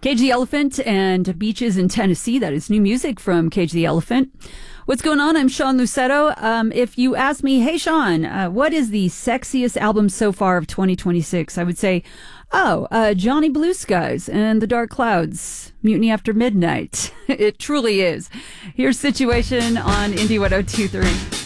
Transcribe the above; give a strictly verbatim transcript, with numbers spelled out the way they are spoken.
Cage the Elephant and Beaches in Tennessee. That is new music from Cage the Elephant. What's going on? I'm Sean Lucetto. Um, if you ask me, hey, Sean, uh, what is the sexiest album so far of twenty twenty-six? I would say, oh, uh, Johnny Blue Skies and the Dark Clouds, Mutiny After Midnight. It truly is. Here's Situation on Indie one oh two point three.